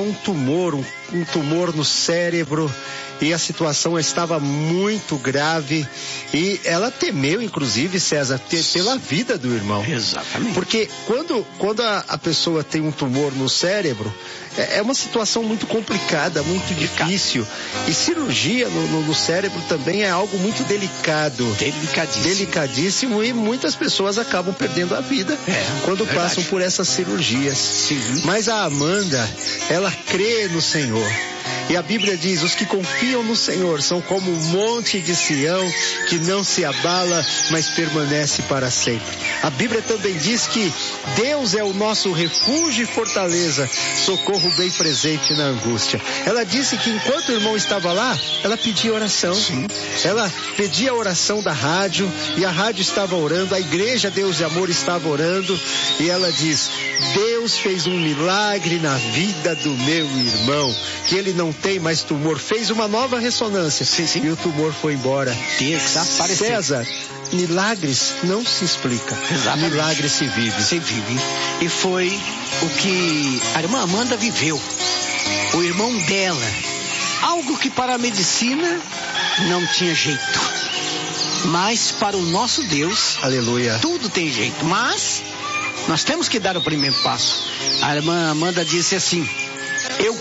um tumor no cérebro, e a situação estava muito grave, e ela temeu, inclusive, César, pela vida do irmão. Exatamente. Porque quando a pessoa tem um tumor no cérebro, é uma situação muito complicada, muito difícil. E cirurgia no cérebro também é algo muito delicado. Delicadíssimo, e muitas pessoas acabam perdendo a vida quando passam por essas cirurgias. Sim. Mas a Amanda, ela crê no Senhor. E a Bíblia diz: os que confiam no Senhor são como um monte de Sião, que não se abala, mas permanece para sempre. A Bíblia também diz que Deus é o nosso refúgio e fortaleza, socorro bem presente na angústia. Ela disse que enquanto o irmão estava lá, ela pedia oração. Sim. Ela pedia a oração da rádio, e a rádio estava orando, a igreja Deus e Amor estava orando, e ela diz: Deus fez um milagre na vida do meu irmão, que ele não tem mais tumor, fez uma nova ressonância. Sim. E o tumor foi embora. Desapareceu. César, milagres não se explica. Exatamente. Milagres se vive. Se vive. E foi o que a irmã Amanda viveu. O irmão dela. Algo que para a medicina não tinha jeito. Mas para o nosso Deus, aleluia, tudo tem jeito. Mas nós temos que dar o primeiro passo. A irmã Amanda disse assim: eu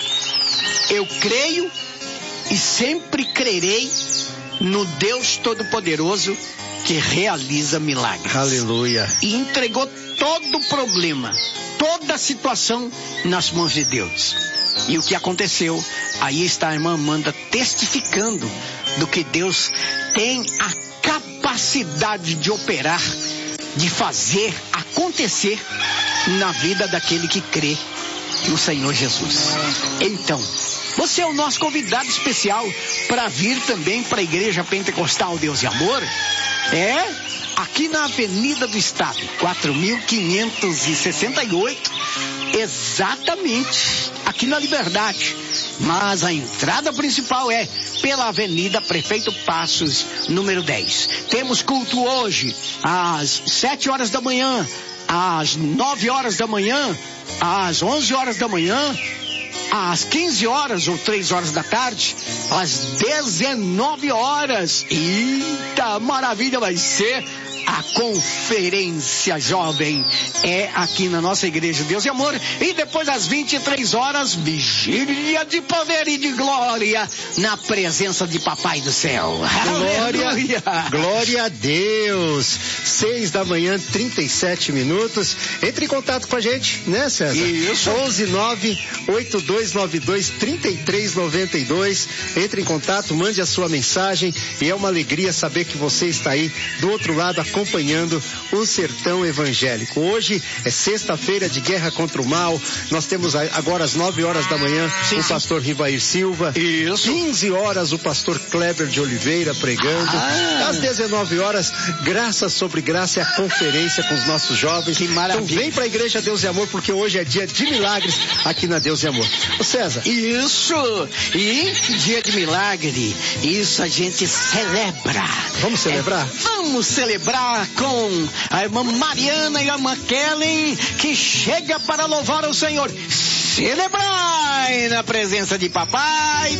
creio e sempre crerei no Deus Todo-Poderoso que realiza milagres. Aleluia. E entregou todo o problema, toda a situação nas mãos de Deus. E o que aconteceu? Aí está a irmã Amanda testificando do que Deus tem a capacidade de operar, de fazer acontecer na vida daquele que crê no Senhor Jesus. Então, você é o nosso convidado especial para vir também para a Igreja Pentecostal Deus e Amor. Aqui na Avenida do Estado, 4.568, exatamente aqui na Liberdade. Mas a entrada principal é pela Avenida Prefeito Passos, número 10. Temos culto hoje às 7 horas da manhã, às 9 horas da manhã, às 11 horas da manhã, às 15 horas ou 3 horas da tarde, às 19 horas. Eita, maravilha, vai ser a conferência jovem. É aqui na nossa Igreja Deus e Amor. E depois às 23 horas, vigília de poder e de glória na presença de Papai do Céu. Aleluia. Glória a Deus. 6 da manhã, 37 minutos. Entre em contato com a gente, né, César? Isso. 11-9-8292-3392. Entre em contato, mande a sua mensagem, e é uma alegria saber que você está aí do outro lado acompanhando o Sertão Evangélico. Hoje é sexta-feira de guerra contra o mal. Nós temos agora às 9 horas da manhã o pastor Rivair Silva. Isso. 15 horas o pastor Kleber de Oliveira pregando. Às 19 horas, graça sobre graça, é a conferência com os nossos jovens. Que maravilha. Então vem para a Igreja Deus e Amor, porque hoje é dia de milagres aqui na Deus e Amor. Ô César. Isso. E dia de milagre, isso a gente celebra. Vamos celebrar? Vamos celebrar com a irmã Mariana e a irmã Kellen, que chega para louvar o Senhor. Celebrai na presença de Papai.